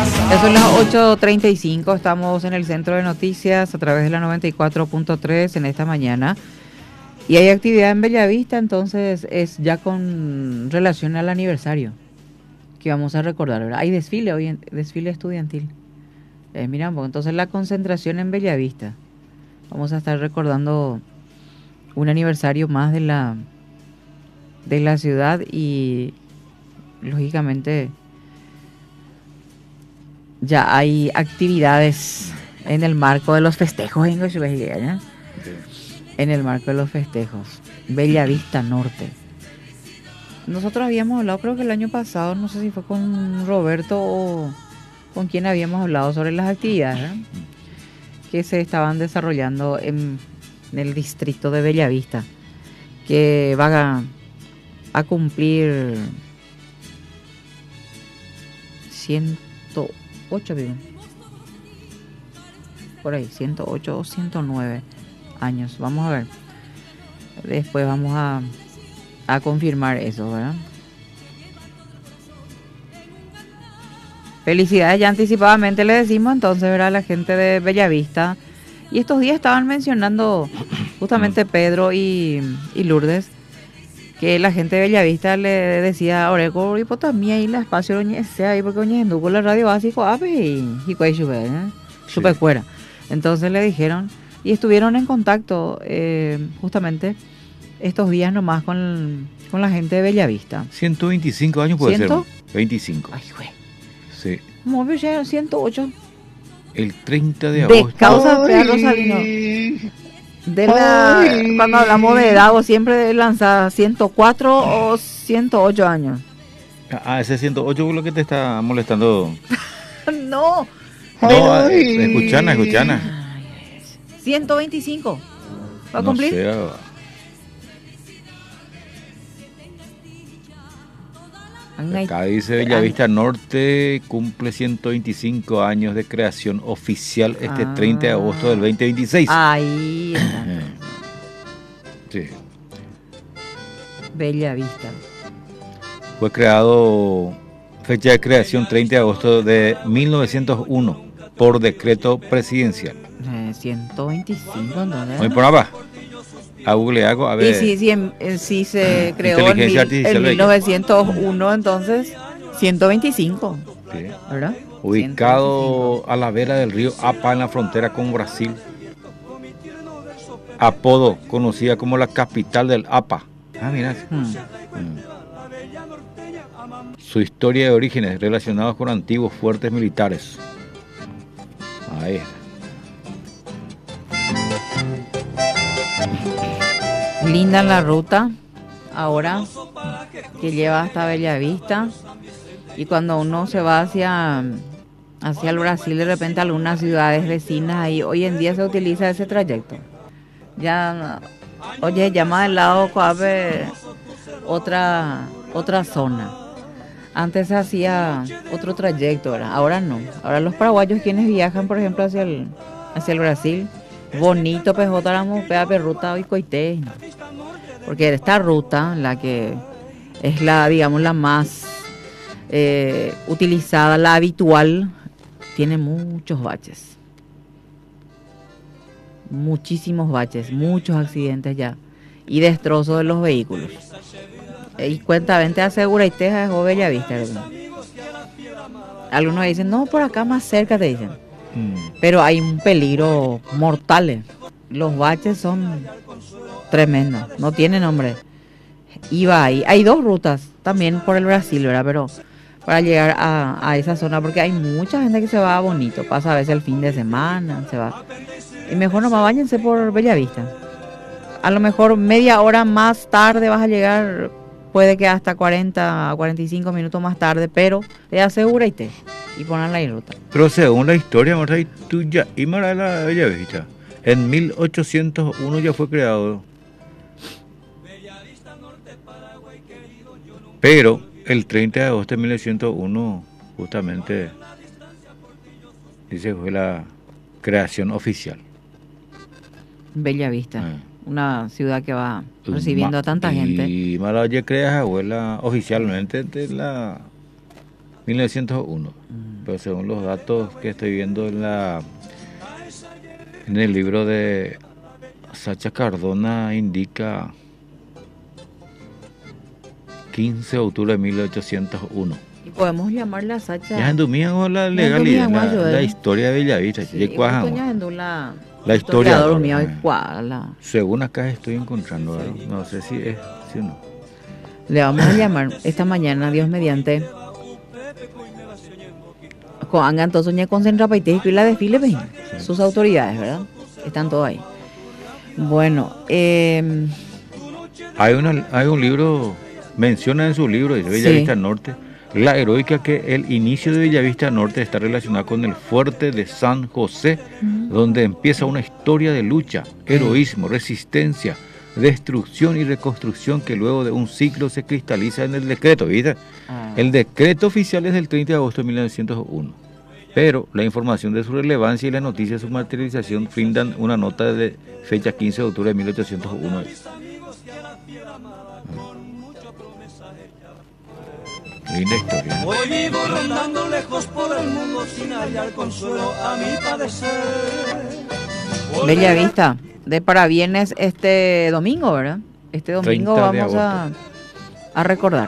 Ya son las 8:35, estamos en el centro de noticias a través de la 94.3 en esta mañana. Y hay actividad en Bellavista, entonces es ya con relación al aniversario que vamos a recordar, ¿verdad? Hay desfile hoy, desfile estudiantil. Mira, entonces la concentración en Bellavista. Vamos a estar recordando un aniversario más de la ciudad y lógicamente ya hay actividades en el marco de los festejos en Cochueguilla, ¿ya? En el marco de los festejos. Bellavista Norte. Nosotros habíamos hablado, creo que el año pasado, no sé si fue con Roberto o con quien habíamos hablado sobre las actividades, ¿verdad?, que se estaban desarrollando en el distrito de Bellavista, que va a cumplir 108, digo, por ahí, 108 o 109 años. Vamos a ver. Después vamos a confirmar eso, ¿verdad? Felicidades ya anticipadamente le decimos entonces, ¿verdad?, a la gente de Bellavista. Y estos días estaban mencionando justamente Pedro y Lourdes, que la gente de Bellavista le decía Oreco y también ahí la espacio sea ahí porque oñendo con la radio básico y cuay super fuera. Entonces le dijeron y estuvieron en contacto justamente estos días nomás con la gente de Bellavista. 125 años puede ser. 25. Ay, güey. Sí. ¿Cómo veo ya 108? El 30 de agosto. De causa de Rosalino. Cuando hablamos de edad, o siempre lanza 104 o 108 años. Ese 108 es lo que te está molestando. No. No, escuchana. 125. ¿Va a cumplir? No sé. Acá dice Bellavista Norte cumple 125 años de creación oficial este 30 de agosto del 2026. Ahí está. Sí. Bellavista. Fue creado, fecha de creación 30 de agosto de 1901 por decreto presidencial. 125, ¿no? Muy por abajo. A Google hago, a ver. Y sí se creó en 1901, entonces 125. Sí. ¿Verdad? Ubicado 125. A la vera del río Apa en la frontera con Brasil. Apodo conocida como la capital del Apa. Mira. Su historia de orígenes relacionados con antiguos fuertes militares. Ahí está. Linda la ruta ahora que lleva hasta Bellavista, y cuando uno se va hacia el Brasil, de repente algunas ciudades vecinas ahí, hoy en día se utiliza ese trayecto. Ya, oye, ya más del lado cabe otra zona. Antes se hacía otro trayecto, ¿verdad? Ahora no. Ahora los paraguayos quienes viajan, por ejemplo, hacia el Brasil, bonito pejotáramos pea ruta y coité, porque esta ruta, la que es la, digamos, la más utilizada, la habitual, tiene muchos baches, muchísimos baches, muchos accidentes ya y destrozos de los vehículos. Y cuentamente asegura y te dejó Bellavista, ¿verdad? Algunos dicen no, por acá más cerca te dicen. Pero hay un peligro mortal. Los baches son tremendos, no tiene nombre. Iba ahí, hay dos rutas también por el Brasil, ¿verdad? Pero para llegar a esa zona, porque hay mucha gente que se va bonito, pasa a veces el fin de semana, se va. Y mejor nomás váyanse por Bellavista. A lo mejor media hora más tarde vas a llegar, puede que hasta 40 a 45 minutos más tarde, pero te asegura y ponanla en ruta. Pero según la historia, Marta, tuya y Mara la Bellavista, en 1801 ya fue creado. Pero el 30 de agosto de 1901, justamente, dice, fue la creación oficial. Bellavista, una ciudad que va recibiendo a tanta gente. Y Mara ya creas abuela oficialmente de la 1901. pero según los datos que estoy viendo en el libro de Sacha Cardona, indica 15 de octubre de 1801. Y podemos llamarla Sacha. Ya endumíamos la legalidad, la historia de Bellavista. Sí, la historia. Según acá estoy encontrando, sí. No sé si es sí o no. Le vamos a llamar esta mañana, Dios mediante. Con Anganto Soñé con Centrapaité y la desfile, sí. Sus autoridades, ¿verdad? Están todos ahí. Bueno, hay un libro, menciona en su libro, dice Bellavista Norte, la heroica que el inicio de Bellavista Norte está relacionado con el fuerte de San José, donde empieza una historia de lucha, heroísmo, resistencia, destrucción y reconstrucción que luego de un siglo se cristaliza en el decreto, ¿viste? El decreto oficial es del 30 de agosto de 1901, pero la información de su relevancia y la noticia de su materialización brindan una nota de fecha 15 de octubre de 1801. Linda historia. Hoy vivo rondando lejos por el mundo sin hallar consuelo a mi padecer. Bellavista, de parabienes este domingo, ¿verdad? Este domingo vamos a recordar.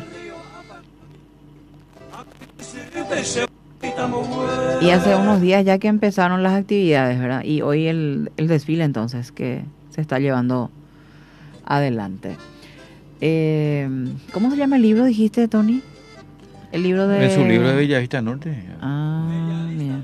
Y hace unos días ya que empezaron las actividades, ¿verdad? Y hoy el desfile entonces que se está llevando adelante. ¿Cómo se llama el libro, dijiste, Tony? El libro de... En su libro de Bellavista Norte. Mira.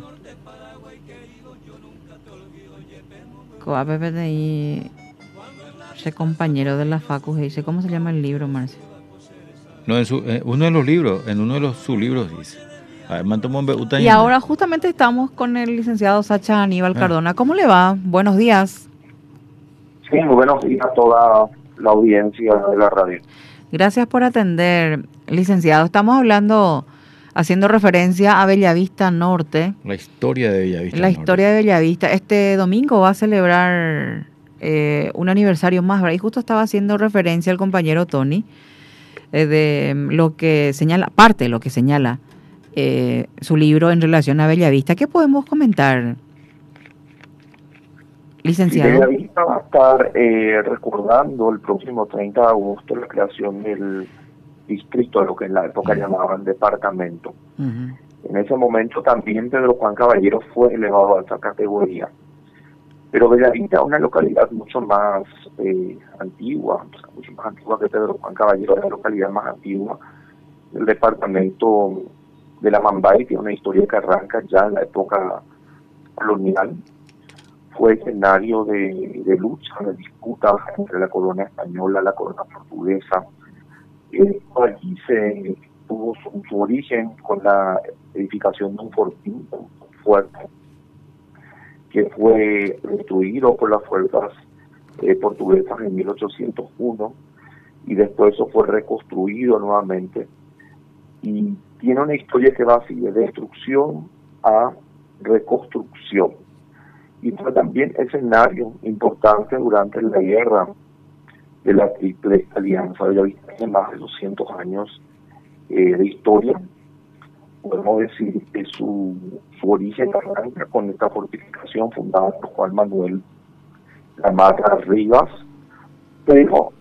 COAPPTI, ese compañero de la Facu, dice, ¿cómo se llama el libro, Marcia? No, uno de los libros, en uno de sus libros dice. Y ahora justamente estamos con el licenciado Sacha Aníbal Cardona. ¿Cómo le va? Buenos días. Sí, muy buenos días a toda la audiencia de la radio. Gracias por atender, licenciado. Estamos haciendo referencia a Bellavista Norte. La historia de Bellavista Norte. La historia de Bellavista. Este domingo va a celebrar un aniversario más, ¿verdad? Y justo estaba haciendo referencia al compañero Tony de lo que señala, parte de lo que señala su libro en relación a Bellavista. ¿Qué podemos comentar, licenciado? Bellavista va a estar recordando el próximo 30 de agosto la creación del distrito, lo que en la época llamaban departamento. En ese momento también Pedro Juan Caballero fue elevado a esa categoría. Pero Bellavista es una localidad mucho más antigua, mucho más antigua que Pedro Juan Caballero, es la localidad más antigua del departamento de la Mambay, tiene una historia que arranca ya en la época colonial. Fue escenario de lucha, de disputas entre la corona española y la corona portuguesa. Allí se tuvo su origen con la edificación de un fortín fuerte que fue destruido por las fuerzas portuguesas en 1801 y después eso fue reconstruido nuevamente. Y tiene una historia que va así de destrucción a reconstrucción. Y fue también escenario importante durante la guerra de la Triple Alianza. Bellavista tiene más de 200 años de historia. Podemos decir que su origen arranca con esta fortificación fundada por Juan Manuel Lamarra Rivas, pero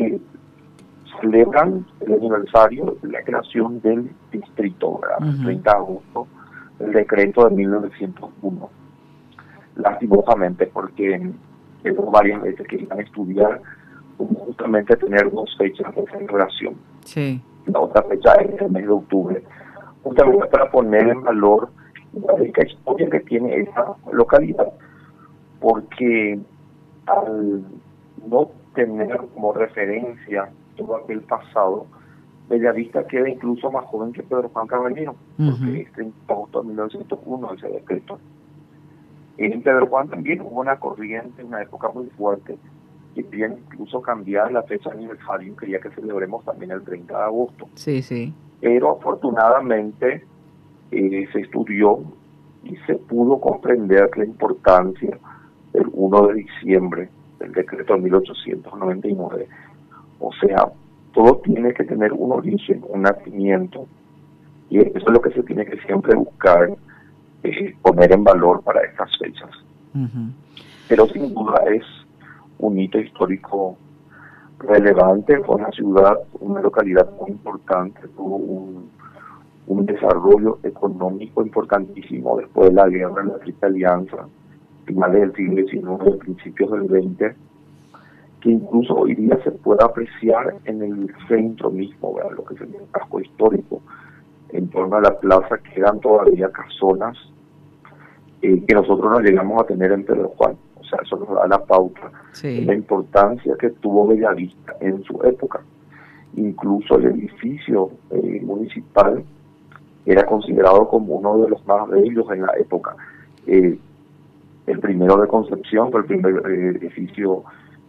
celebran el aniversario de la creación del distrito, el 30 de agosto, el decreto de 1901. Lastimosamente, porque varias veces que iban a estudiar como justamente tener dos fechas de celebración. Sí. La otra fecha es el mes de octubre, justamente para poner en valor la rica historia que tiene esa localidad, porque al no tener como referencia todo aquel pasado, Bellavista queda incluso más joven que Pedro Juan Caballero, porque es 30 de agosto de 1901 ese decreto. En Pedro Juan también hubo una corriente, una época muy fuerte, que querían incluso cambiar la fecha de aniversario, quería que celebremos también el 30 de agosto. Sí, sí. Pero afortunadamente se estudió y se pudo comprender la importancia del 1 de diciembre del decreto de 1899. O sea, todo tiene que tener un origen, un nacimiento, y eso es lo que se tiene que siempre buscar poner en valor para estas fechas. Ujú. Pero sin duda es un hito histórico relevante. Fue una ciudad, una localidad muy importante, tuvo un desarrollo económico importantísimo después de la guerra de la Triple Alianza, finales del siglo XIX, principios del XX, que incluso hoy día se puede apreciar en el centro mismo, ¿verdad? Lo que es el casco histórico, en torno a la plaza quedan todavía casonas que nosotros no llegamos a tener en Pedro Juan. O sea, eso nos da la pauta de la importancia que tuvo Bellavista en su época. Incluso el edificio municipal era considerado como uno de los más bellos en la época. El primero de Concepción fue el primer edificio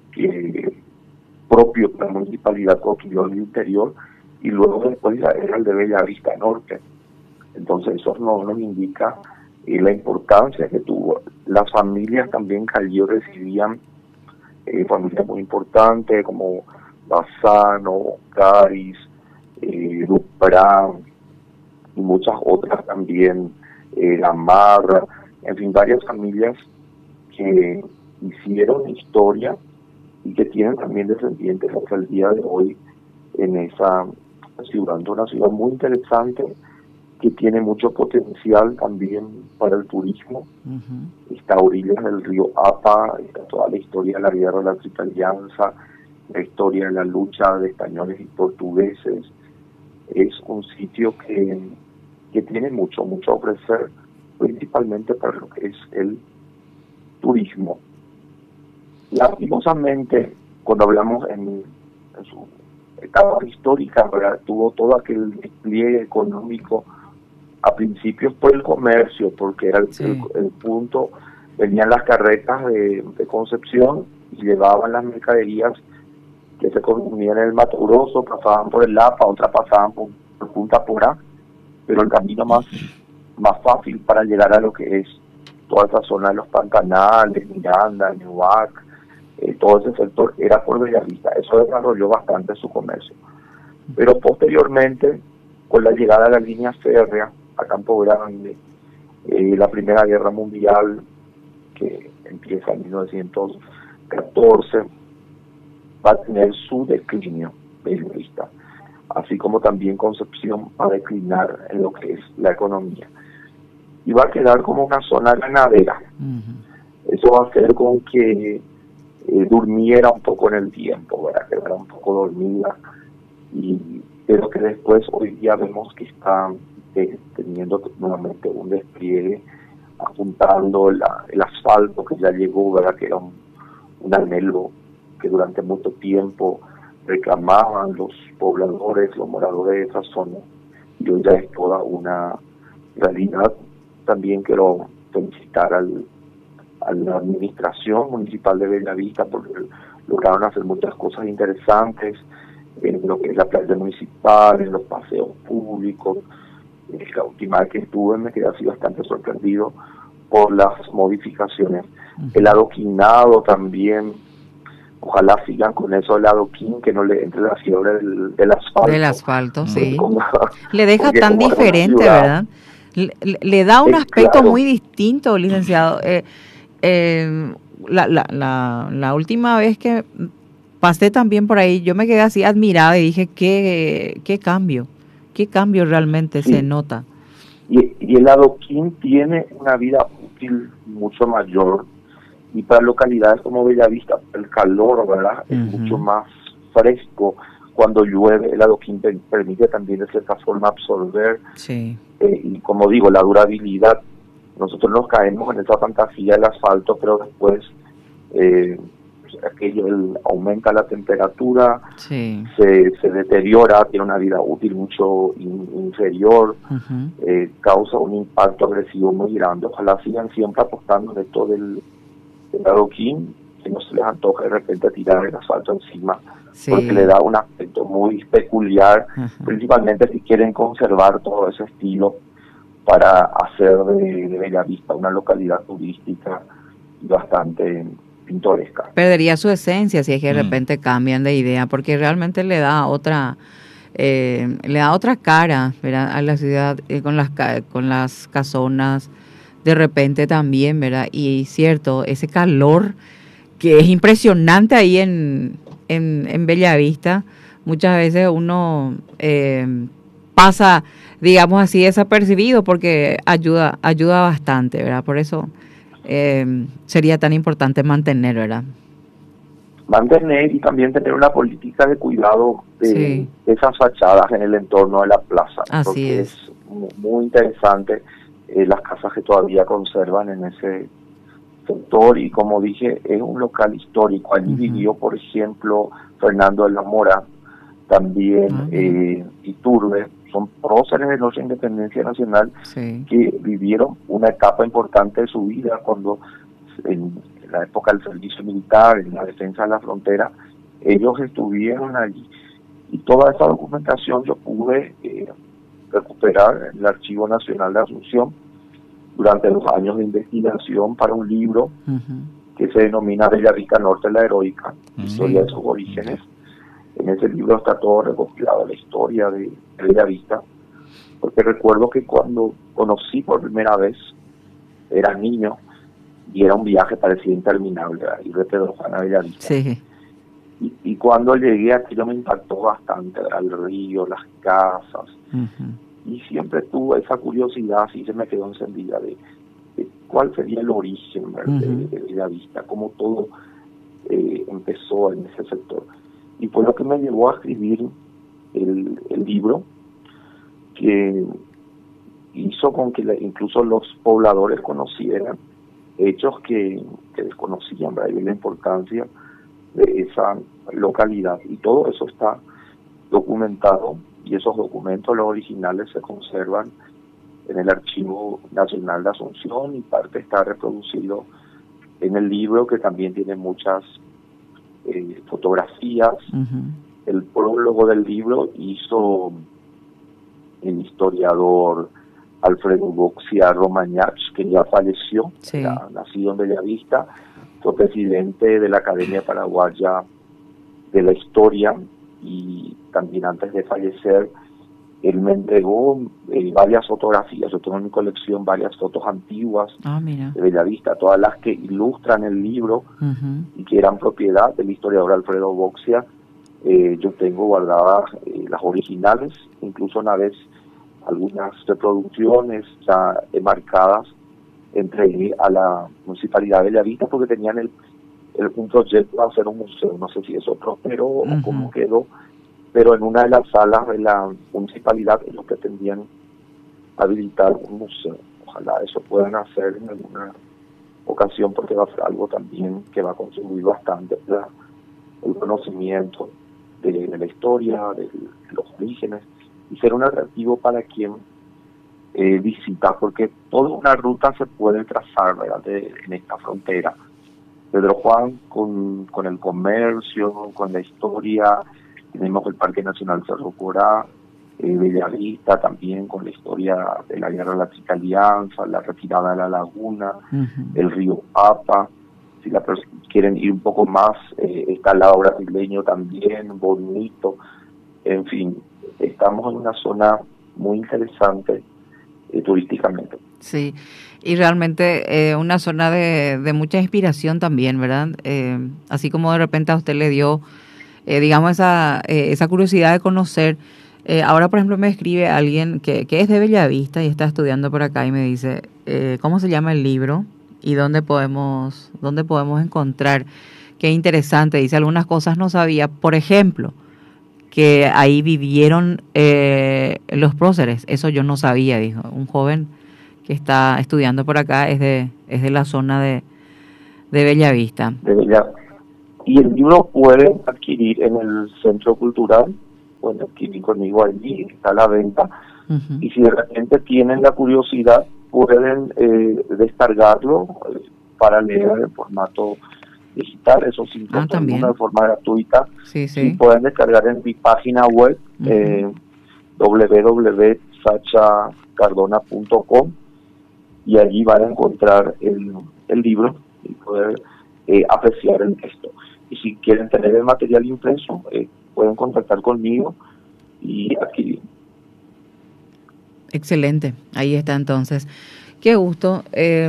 propio que la municipalidad construyó en el interior, y luego después era el de Bellavista Norte. Entonces eso nos indica la importancia que tuvo. Las familias también que allí recibían, familias muy importantes como Bassano, Cáriz, Duprán y muchas otras también, Gamarra, en fin, varias familias que hicieron historia y que tienen también descendientes hasta el día de hoy en esa ciudad. Una ciudad muy interesante que tiene mucho potencial también para el turismo. Uh-huh. Está a orillas del río Apa, está toda la historia de la guerra de la Triple Alianza, la historia de la lucha de españoles y portugueses. Es un sitio que tiene mucho a ofrecer, principalmente para lo que es el turismo. Lastimosamente, cuando hablamos en su etapa histórica, ¿verdad?, tuvo todo aquel despliegue económico a principios por el comercio, porque era el punto. Venían las carretas de Concepción y llevaban las mercaderías que se consumían en el Mato Grosso, pasaban por el Lapa, otras pasaban por Punta Porá, pero el camino más fácil para llegar a lo que es toda esa zona de los Pantanales, Miranda, Newark, todo ese sector era por Bellavista. Eso desarrolló bastante su comercio. Pero posteriormente, con la llegada de la línea férrea a Campo Grande, la Primera Guerra Mundial, que empieza en 1914, va a tener su declinio Bellavista, así como también Concepción va a declinar en lo que es la economía. Y va a quedar como una zona ganadera. Uh-huh. Eso va a hacer con que durmiera un poco en el tiempo, ¿verdad?, quedara un poco dormida, pero que después hoy día vemos que está teniendo nuevamente un despliegue, apuntando el asfalto que ya llegó, ¿verdad?, que era un anhelo que durante mucho tiempo reclamaban los pobladores, los moradores de esa zona, y hoy ya es toda una realidad. También quiero felicitar a la administración municipal de Bellavista porque lograron hacer muchas cosas interesantes en lo que es la playa municipal, en los paseos públicos. La última vez que estuve me quedé así bastante sorprendido por las modificaciones. Uh-huh. El adoquinado también, ojalá sigan con eso del adoquín, que no le entre la fiebre del asfalto. Del asfalto, sí. Le deja tan diferente, ¿verdad? Le da un aspecto claro, muy distinto, licenciado. La última vez que pasé también por ahí, yo me quedé así admirada y dije, qué cambio realmente sí se nota. Y el adoquín tiene una vida útil mucho mayor, y para localidades como Bellavista el calor, ¿verdad?, es mucho más fresco. Cuando llueve el adoquín permite también de cierta forma absorber, sí. Y como digo, la durabilidad. Nosotros nos caemos en esa fantasía del asfalto, pero después aumenta la temperatura, sí, se deteriora, tiene una vida útil mucho inferior, uh-huh, causa un impacto agresivo muy grande. Ojalá sigan siempre apostando en esto del adoquín, que no se les antoje de repente tirar el asfalto encima, sí, porque le da un aspecto muy peculiar, uh-huh, principalmente si quieren conservar todo ese estilo para hacer de Bellavista una localidad turística bastante pintoresca. Perdería su esencia si es que de repente cambian de idea, porque realmente le da otra cara, ¿verdad?, a la ciudad, con las casonas, de repente también, ¿verdad? Y cierto, ese calor que es impresionante ahí en Bellavista, muchas veces uno pasa, digamos así, desapercibido porque ayuda bastante, ¿verdad? Por eso sería tan importante mantener, ¿verdad? Mantener y también tener una política de cuidado de Sí. esas fachadas en el entorno de la plaza. Así Porque es. muy interesante las casas que todavía conservan en ese sector, y como dije, es un local histórico. Allí vivió, por ejemplo, Fernando de la Mora, también Iturbe, son próceres de nuestra independencia nacional, Sí. que vivieron una etapa importante de su vida cuando en la época del servicio militar, en la defensa de la frontera, ellos estuvieron allí. Y toda esa documentación yo pude recuperar en el Archivo Nacional de Asunción durante los años de investigación para un libro que se denomina Bellavista Norte, la Heroica, historia de sus orígenes. En ese libro está todo recopilado, la historia de Bellavista, porque recuerdo que cuando conocí por primera vez, era niño, y era un viaje parecía interminable, ir de Pedro Juan a Bellavista. Sí. Y cuando llegué, aquello me impactó bastante, el río, las casas, y siempre tuve esa curiosidad, así se me quedó encendida, de cuál sería el origen de Bellavista, cómo todo empezó en ese sector. Y fue lo que me llevó a escribir el libro, que hizo con que incluso los pobladores conocieran hechos que desconocían, ¿verdad? Y la importancia de esa localidad. Y todo eso está documentado, y esos documentos, los originales, se conservan en el Archivo Nacional de Asunción, y parte está reproducido en el libro, que también tiene muchas fotografías. El prólogo del libro hizo el historiador Alfredo Boxia Romagnach, que ya falleció, era nacido en Bellavista, fue presidente de la Academia Paraguaya de la Historia, y también antes de fallecer, él me entregó varias fotografías. Yo tengo en mi colección varias fotos antiguas de Bellavista, todas las que ilustran el libro y que eran propiedad del historiador Alfredo Boxia. Yo tengo guardadas las originales, incluso una vez algunas reproducciones ya marcadas, entregué a la Municipalidad de Bellavista porque tenían un proyecto de hacer un museo. No sé si eso prosperó o cómo quedó, pero en una de las salas de la municipalidad ellos pretendían habilitar un museo. Ojalá eso puedan hacer en alguna ocasión, porque va a ser algo también que va a contribuir bastante para el conocimiento de la historia, de los orígenes, y ser un atractivo para quien visita, porque toda una ruta se puede trazar, ¿verdad?, en esta frontera. Pedro Juan con el comercio, con la historia. Tenemos el Parque Nacional Cerro Corá, Bellavista también con la historia de la Guerra de la Triple Alianza, la retirada de la laguna, el río Apa. Si quieren ir un poco más, está el lado brasileño también, bonito. En fin, estamos en una zona muy interesante turísticamente. Sí, y realmente una zona de mucha inspiración también, ¿verdad? Así como de repente a usted le dio, digamos, esa curiosidad de conocer. Ahora, por ejemplo, me escribe alguien que es de Bellavista y está estudiando por acá y me dice, ¿cómo se llama el libro? ¿Y dónde podemos encontrar? Qué interesante, dice, algunas cosas no sabía. Por ejemplo, que ahí vivieron los próceres. Eso yo no sabía, dijo. Un joven que está estudiando por acá es de la zona de Bellavista. Y el libro pueden adquirir en el Centro Cultural, pueden adquirir conmigo allí, está a la venta. Y si de repente tienen la curiosidad, pueden descargarlo para leer en formato digital, eso sin costo alguno, de forma gratuita. Sí. Y pueden descargar en mi página web, www.sachacardona.com, y allí van a encontrar el libro y poder apreciar el texto. Y si quieren tener el material impreso, pueden contactar conmigo y adquirir. Excelente, ahí está entonces. Qué gusto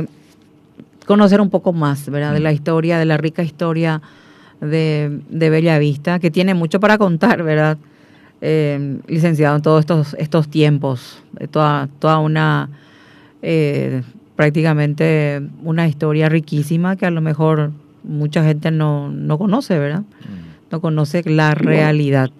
conocer un poco más, ¿verdad? De la historia, de la rica historia de Bellavista, que tiene mucho para contar, ¿verdad? Licenciado, en todos estos tiempos, toda una, prácticamente una historia riquísima que a lo mejor mucha gente no conoce, ¿verdad? No conoce la realidad.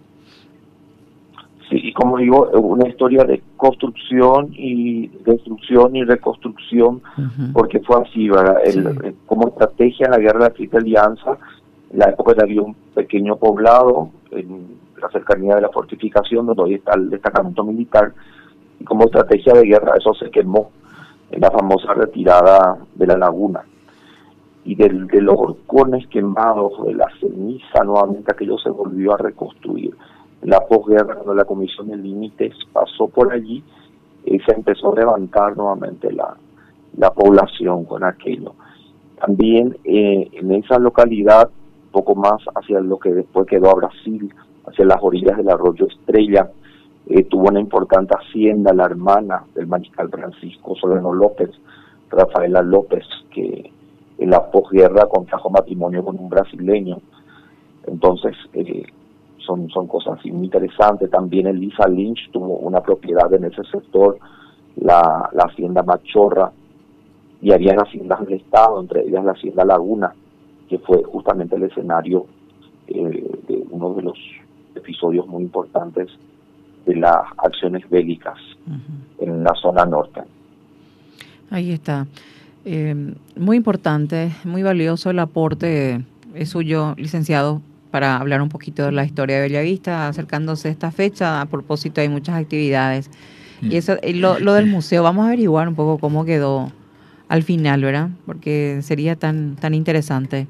Sí, y como digo, una historia de construcción y destrucción y reconstrucción, porque fue así, ¿verdad? Como estrategia en la guerra de la Triple Alianza, en la época había un pequeño poblado en la cercanía de la fortificación, donde hoy está el destacamento militar, y como estrategia de guerra eso se quemó en la famosa retirada de la laguna. Y de los horcones quemados, de la ceniza, nuevamente aquello se volvió a reconstruir. En la posguerra, cuando la Comisión de Límites pasó por allí, se empezó a levantar nuevamente la población con aquello. También en esa localidad, poco más hacia lo que después quedó a Brasil, hacia las orillas del arroyo Estrella, tuvo una importante hacienda, la hermana del mariscal Francisco Solano López, Rafaela López, que en la posguerra contrajo matrimonio con un brasileño. Entonces, son cosas muy interesantes. También Elisa Lynch tuvo una propiedad en ese sector, la hacienda Machorra, y había haciendas del Estado, entre ellas la hacienda Laguna, que fue justamente el escenario de uno de los episodios muy importantes de las acciones bélicas en la zona norte. Ahí está. Muy importante, muy valioso el aporte suyo, licenciado, para hablar un poquito de la historia de Bellavista, acercándose a esta fecha. A propósito, hay muchas actividades. Y eso, lo del museo, vamos a averiguar un poco cómo quedó al final, ¿verdad? Porque sería tan interesante.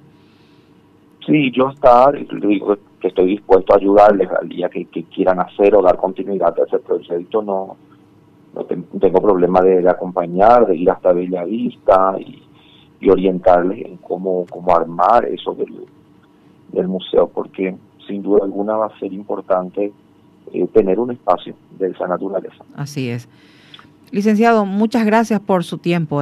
Sí, yo digo que estoy dispuesto a ayudarles al día que quieran hacer o dar continuidad a ese proyecto. No tengo problema de acompañar, de ir hasta Bellavista y orientarles en cómo armar eso del museo, porque sin duda alguna va a ser importante tener un espacio de esa naturaleza. Así es. Licenciado, muchas gracias por su tiempo.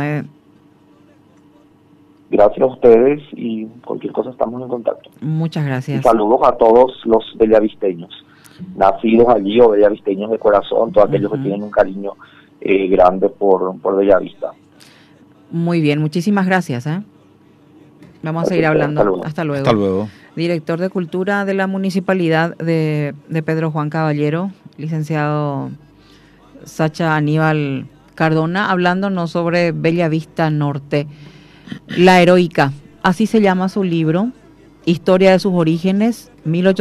Gracias a ustedes y cualquier cosa estamos en contacto. Muchas gracias. Y saludos a todos los bellavisteños, nacidos allí o bellavisteños de corazón, todos aquellos que tienen un cariño grande por Bellavista. Muy bien, muchísimas gracias. Vamos a seguir hablando. Hasta luego. Hasta luego. Director de Cultura de la Municipalidad de Pedro Juan Caballero, licenciado Sacha Aníbal Cardona, hablándonos sobre Bellavista Norte, la heroica. Así se llama su libro, Historia de sus orígenes,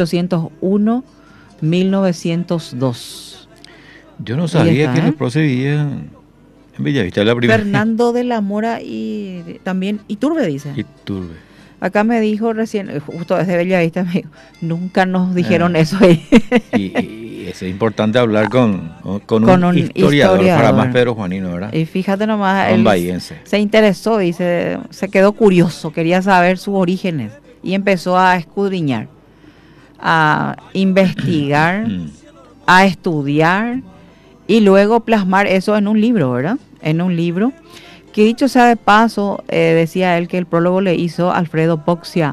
1801-1902. Yo no sabía que los PROCE vivían en Bellavista, la primera. Fernando de la Mora y también Iturbe, dice. Iturbe. Acá me dijo recién, justo desde Bellavista, me dijo, nunca nos dijeron eso. Y es importante hablar con un historiador para más Pedro Juanino, ¿verdad? Y fíjate nomás, él se interesó, dice, se quedó curioso, quería saber sus orígenes y empezó a escudriñar, a investigar, a estudiar y luego plasmar eso en un libro, ¿verdad? En un libro que, dicho sea de paso, decía él que el prólogo le hizo Alfredo Poxia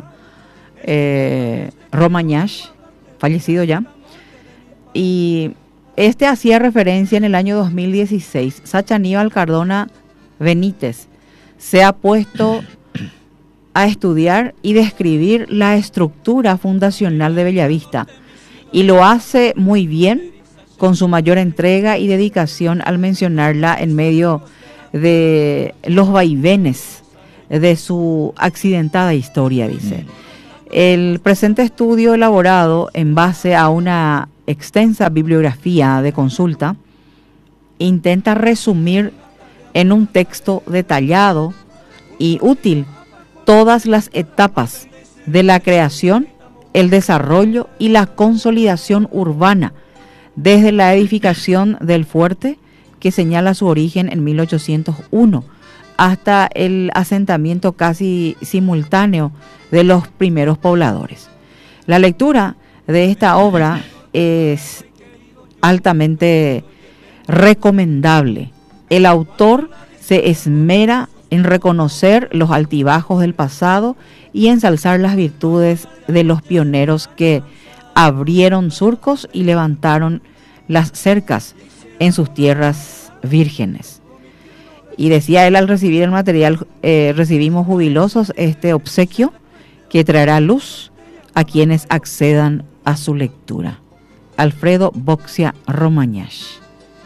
Romañash, fallecido ya. Y hacía referencia en el año 2016. Sacha Aníbal Cardona Benítez se ha puesto a estudiar y describir la estructura fundacional de Bellavista. Y lo hace muy bien, con su mayor entrega y dedicación al mencionarla en medio de los vaivenes de su accidentada historia, dice. El presente estudio, elaborado en base a una extensa bibliografía de consulta, intenta resumir en un texto detallado y útil todas las etapas de la creación, el desarrollo y la consolidación urbana, desde la edificación del fuerte, que señala su origen en 1801, hasta el asentamiento casi simultáneo de los primeros pobladores. La lectura de esta obra es altamente recomendable. El autor se esmera en reconocer los altibajos del pasado y ensalzar las virtudes de los pioneros que abrieron surcos y levantaron las cercas en sus tierras vírgenes. Y decía él, al recibir el material, recibimos jubilosos este obsequio que traerá luz a quienes accedan a su lectura. Alfredo Boxia Romañás.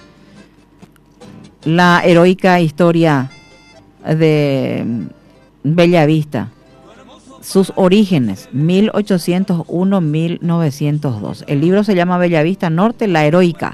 La heroica historia de Bellavista, sus orígenes, 1801-1902. El libro se llama Bellavista Norte, la heroica.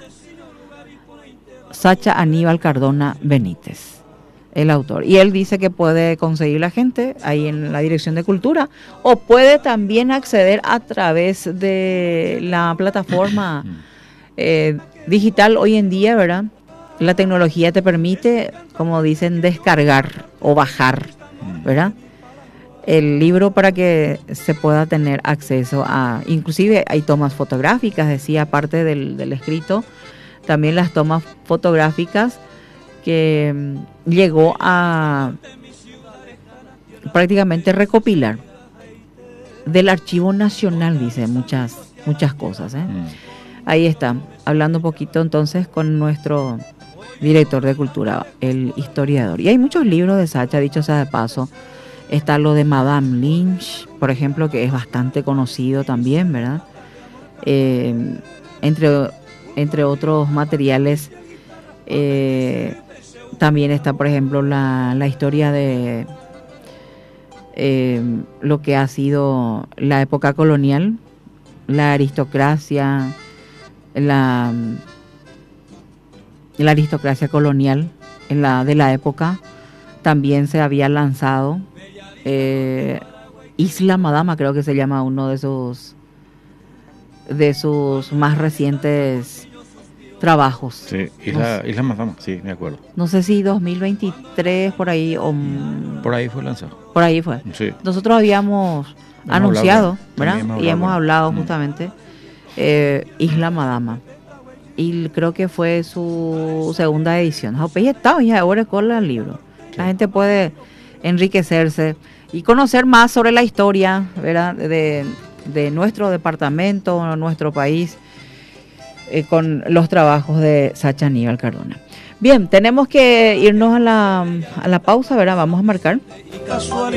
Sacha Aníbal Cardona Benítez, el autor. Y él dice que puede conseguir la gente ahí en la Dirección de Cultura, o puede también acceder a través de la plataforma digital hoy en día, ¿verdad? La tecnología te permite, como dicen, descargar o bajar, ¿verdad?, el libro para que se pueda tener acceso a, inclusive hay tomas fotográficas, decía, aparte del escrito, también las tomas fotográficas que llegó a prácticamente recopilar del Archivo Nacional, dice, muchas cosas, ¿eh? Ahí está, hablando un poquito entonces con nuestro director de cultura, el historiador. Y hay muchos libros de Sacha, dicho sea de paso. Está lo de Madame Lynch, por ejemplo, que es bastante conocido también, ¿verdad? Entre otros materiales, también está, por ejemplo, la historia de lo que ha sido la época colonial, la aristocracia, la aristocracia colonial de la época. También se había lanzado Isla Madama, creo que se llama uno de sus más recientes trabajos. Sí, Isla Madama, sí, me acuerdo. No sé si 2023 por ahí o por ahí fue lanzado. Por ahí fue. Sí. Nosotros habíamos anunciado, ¿verdad? Y hemos hablado justamente Isla Madama. Y creo que fue su segunda edición. Ya ahora con el libro. La gente puede enriquecerse y conocer más sobre la historia, ¿verdad?, de nuestro departamento, nuestro país, con los trabajos de Sacha Aníbal Cardona. Bien, tenemos que irnos a la pausa, ¿verdad? Vamos a marcar.